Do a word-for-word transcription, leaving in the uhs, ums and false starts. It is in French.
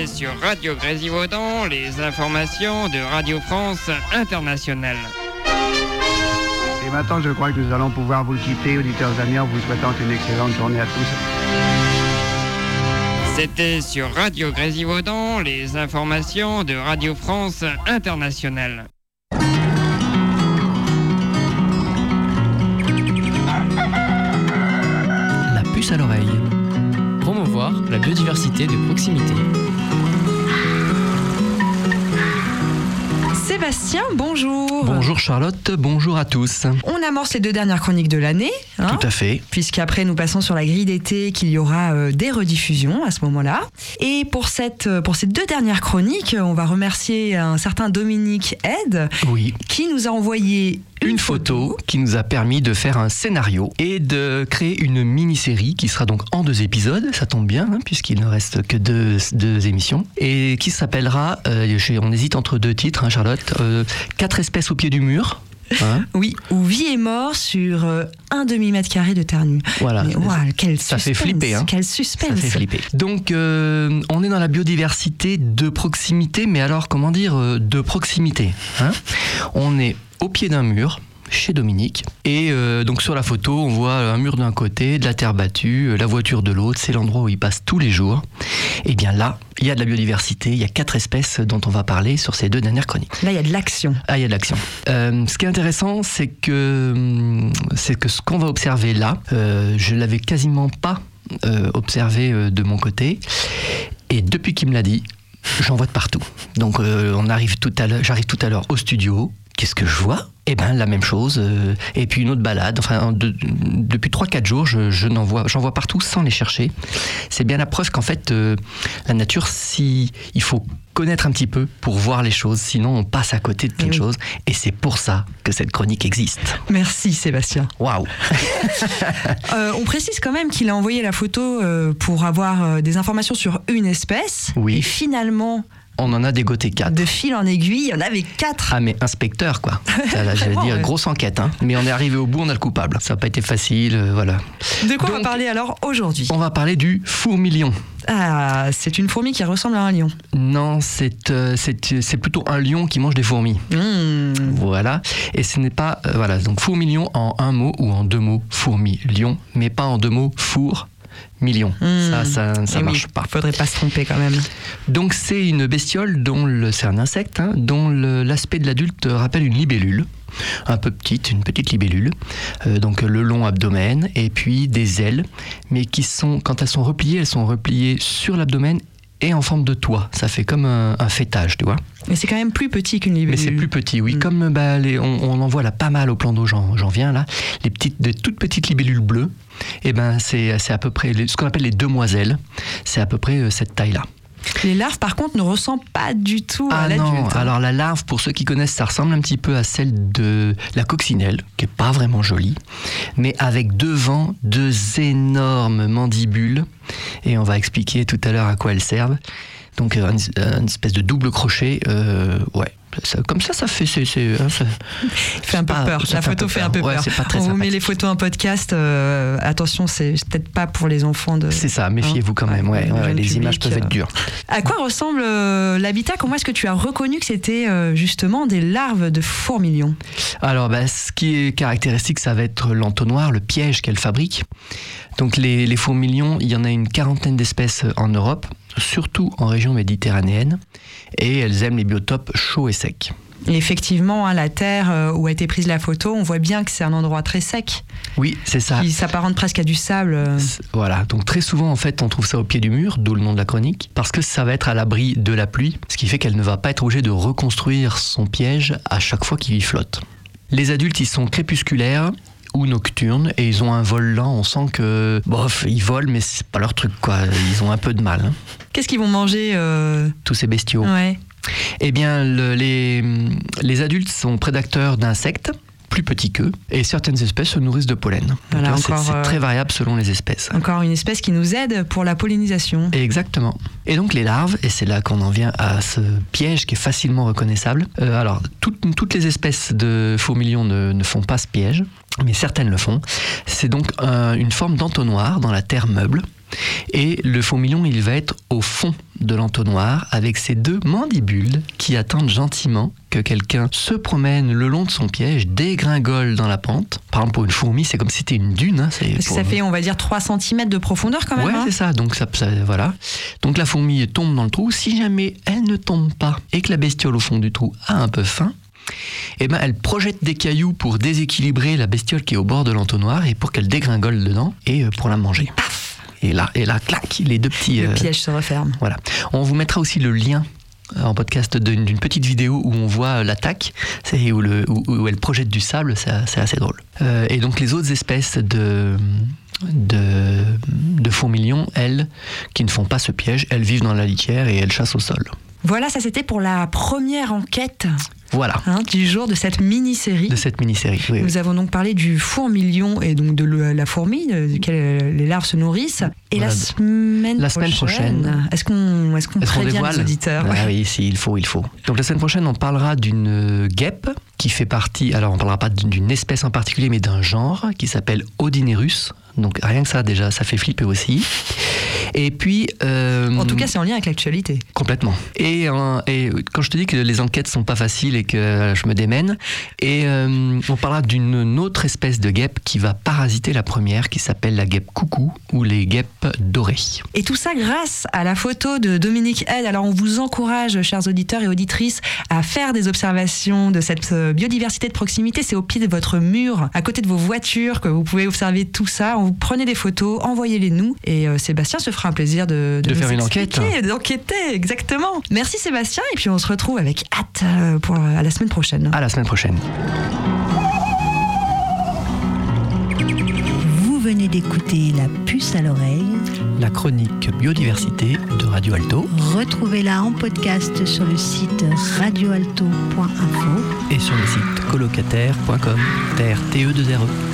C'était sur Radio Grésivaudan, les informations de Radio France Internationale. Et maintenant, je crois que nous allons pouvoir vous quitter, auditeurs amis, en vous souhaitant une excellente journée à tous. C'était sur Radio Grésivaudan, les informations de Radio France Internationale. La puce à l'oreille. Promouvoir la biodiversité de proximité. Sébastien, bonjour. Bonjour Charlotte, bonjour à tous. On amorce les deux dernières chroniques de l'année. Hein, Tout à fait. Puisqu'après nous passons sur la grille d'été, qu'il y aura euh, des rediffusions à ce moment-là. Et pour, cette, euh, pour ces deux dernières chroniques, on va remercier un certain Dominique Aide, Oui. qui nous a envoyé Une, une photo, photo qui nous a permis de faire un scénario et de créer une mini-série qui sera donc en deux épisodes, ça tombe bien, hein, puisqu'il ne reste que deux, deux émissions, et qui s'appellera, euh, on hésite entre deux titres, hein, Charlotte, euh, Quatre espèces au pied du mur. Hein oui, ou Vie et mort sur euh, un demi-mètre carré de terre nue. Voilà. Mais, wow, quel ça suspense, fait flipper. Hein. Quel suspense. Ça fait flipper. Donc, euh, on est dans la biodiversité de proximité, mais alors, comment dire, euh, de proximité. Hein, on est au pied d'un mur, chez Dominique, et euh, donc sur la photo on voit un mur d'un côté, de la terre battue, euh, la voiture de l'autre, c'est l'endroit où il passe tous les jours. Et bien là, il y a de la biodiversité, il y a quatre espèces dont on va parler sur ces deux dernières chroniques. Là il y a de l'action. Ah, il y a de l'action. Euh, ce qui est intéressant, c'est que, c'est que ce qu'on va observer là, euh, je l'avais quasiment pas euh, observé euh, de mon côté, et depuis qu'il me l'a dit, j'en vois de partout. Donc euh, on arrive tout à l'heure, j'arrive tout à l'heure au studio. Qu'est-ce que je vois ? Eh bien, la même chose. Euh, et puis une autre balade. Enfin, de, depuis trois quatre jours, je, je n'en vois, j'en vois partout sans les chercher. C'est bien la preuve qu'en fait, euh, la nature, si, il faut connaître un petit peu pour voir les choses. Sinon, on passe à côté de plein de oui. choses. Et c'est pour ça que cette chronique existe. Merci Sébastien. Waouh. euh, On précise quand même qu'il a envoyé la photo euh, pour avoir euh, des informations sur une espèce. Oui. Et finalement... On en a dégoté quatre. De fil en aiguille, il y en avait quatre. Ah, mais inspecteur, quoi. Ça, là, j'allais dire, ouais. grosse enquête. Hein. Mais on est arrivé au bout, on a le coupable. Ça n'a pas été facile, euh, voilà. De quoi Donc, on va parler alors aujourd'hui ? On va parler du fourmilion. Ah, c'est une fourmi qui ressemble à un lion. Non, c'est, euh, c'est, c'est plutôt un lion qui mange des fourmis. Mmh. Voilà. Et ce n'est pas... Euh, voilà, donc fourmilion en un mot ou en deux mots, fourmi-lion, mais pas en deux mots, four... millions. Mmh. Ça, ça, ça marche oui, pas. Faudrait pas se tromper quand même. Donc c'est une bestiole dont le, c'est un insecte hein, dont le, l'aspect de l'adulte rappelle une libellule, un peu petite, une petite libellule. Euh, donc le long abdomen et puis des ailes, mais qui sont, quand elles sont repliées, elles sont repliées sur l'abdomen et en forme de toit. Ça fait comme un, un fêtage, tu vois. Mais c'est quand même plus petit qu'une libellule. Mais c'est plus petit, oui. Mmh. Comme bah, les, on, on en voit là pas mal au plan d'eau, j'en, j'en viens là. Les petites, des toutes petites libellules bleues, et ben c'est, c'est à peu près les, ce qu'on appelle les demoiselles. C'est à peu près euh, cette taille-là. Les larves, par contre, ne ressemblent pas du tout ah à l'adulte. Non. Alors la larve, pour ceux qui connaissent, ça ressemble un petit peu à celle de la coccinelle, qui est pas vraiment jolie, mais avec devant deux énormes mandibules. Et on va expliquer tout à l'heure à quoi elles servent. Donc une, une espèce de double crochet, euh, ouais. Ça, comme ça, ça fait. C'est, c'est, ça, fait un peu pas, peur. La fait photo un fait un peu ouais, peur. C'est pas très On vous sympathique. met les photos en podcast. Euh, attention, c'est peut-être pas pour les enfants de. C'est ça, méfiez-vous quand même. Ouais, ouais, ouais, les public, images peuvent euh... être dures. À quoi ressemble euh, l'habitat ? Comment est-ce que tu as reconnu que c'était euh, justement des larves de fourmilion ? Alors, bah, ce qui est caractéristique, ça va être l'entonnoir, le piège qu'elle fabrique. Donc, les, les fourmilions, il y en a une quarantaine d'espèces en Europe, surtout en région méditerranéenne, et elles aiment les biotopes chauds et secs. Et effectivement, hein, la terre euh, où a été prise la photo, on voit bien que c'est un endroit très sec. Oui, c'est ça. Qui s'apparente presque à du sable. Euh. Voilà, donc très souvent, en fait, on trouve ça au pied du mur, d'où le nom de la chronique, parce que ça va être à l'abri de la pluie, ce qui fait qu'elle ne va pas être obligée de reconstruire son piège à chaque fois qu'il y flotte. Les adultes, ils sont crépusculaires ou nocturnes, et ils ont un vol lent. On sent que, bof, ils volent, mais c'est pas leur truc, quoi. Ils ont un peu de mal. Hein. Qu'est-ce qu'ils vont manger euh... Tous ces bestiaux. Ouais. Eh bien, le, les, les adultes sont prédateurs d'insectes, plus petits qu'eux, et certaines espèces se nourrissent de pollen. Voilà, là, encore, c'est, c'est très euh, variable selon les espèces. Encore une espèce qui nous aide pour la pollinisation. Exactement. Et donc les larves, et c'est là qu'on en vient à ce piège qui est facilement reconnaissable. Euh, alors, toutes, toutes les espèces de fourmilions ne, ne font pas ce piège, mais certaines le font. C'est donc un, une forme d'entonnoir dans la terre meuble, Et le fourmilion, il va être au fond de l'entonnoir avec ses deux mandibules qui attendent gentiment que quelqu'un se promène le long de son piège, dégringole dans la pente. Par exemple, pour une fourmi, c'est comme si c'était une dune. Hein, c'est Parce pour... que ça fait, on va dire, trois centimètres de profondeur quand même. Ouais, hein. c'est ça. Donc, ça, ça, voilà. Donc la fourmi tombe dans le trou. Si jamais elle ne tombe pas et que la bestiole au fond du trou a un peu faim, eh ben, elle projette des cailloux pour déséquilibrer la bestiole qui est au bord de l'entonnoir et pour qu'elle dégringole dedans et pour la manger. Paf ! Et là, et là, clac, les deux petits... Le euh, piège se referme. Voilà. On vous mettra aussi le lien en podcast d'une, d'une petite vidéo où on voit l'attaque, c'est où, le, où, où elle projette du sable, c'est, c'est assez drôle. Euh, et donc les autres espèces de... De, de fourmilions, elles, qui ne font pas ce piège, elles vivent dans la litière et elles chassent au sol. Voilà, ça c'était pour la première enquête Voilà. hein, du jour de cette mini-série. De cette mini-série, oui. Nous oui. avons donc parlé du fourmilion et donc de le- la fourmi, de duquel les larves se nourrissent. Et Voilà. la semaine La semaine prochaine. Est-ce qu'on, est-ce qu'on Est-ce qu'on prévient dévoile les auditeurs? Ah oui, si, il faut, il faut. Donc la semaine prochaine, on parlera d'une guêpe qui fait partie, alors on parlera pas d'une espèce en particulier, mais d'un genre qui s'appelle Odinerus. Donc rien que ça, déjà, ça fait flipper aussi. Et puis... Euh, En tout cas, c'est en lien avec l'actualité. Complètement. Et, euh, et quand je te dis que les enquêtes sont pas faciles et que je me démène, et euh, on parlera d'une autre espèce de guêpe qui va parasiter la première, qui s'appelle la guêpe coucou ou les guêpes dorées. Et tout ça grâce à la photo de Dominique Head. Alors on vous encourage, chers auditeurs et auditrices, à faire des observations de cette biodiversité de proximité. C'est au pied de votre mur, à côté de vos voitures, que vous pouvez observer tout ça. Vous prenez des photos, envoyez-les nous, et euh, Sébastien se fera un plaisir de, de, De nous faire une expliquer, enquête. d'enquêter, exactement. Merci Sébastien, et puis on se retrouve avec hâte euh, pour à la semaine prochaine. À la semaine prochaine. Vous venez d'écouter La Puce à l'oreille. La chronique biodiversité de Radio Alto Retrouvez-la en podcast sur le site radioalto point info. et sur le site colocataire point com, T R T E deux R E.